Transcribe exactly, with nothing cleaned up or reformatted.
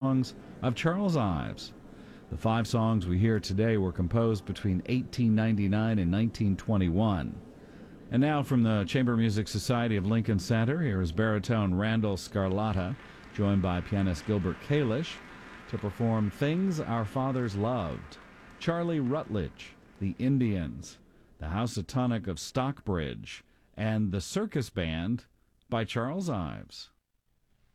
songs of Charles Ives. The five songs we hear today were composed between eighteen ninety-nine and nineteen twenty-one. And now from the Chamber Music Society of Lincoln Center, here is baritone Randall Scarlatta, joined by pianist Gilbert Kalish, to perform Things Our Fathers Loved. Charlie Rutledge, The Indians, the Housatonic of Stockbridge, and the Circus Band by Charles Ives.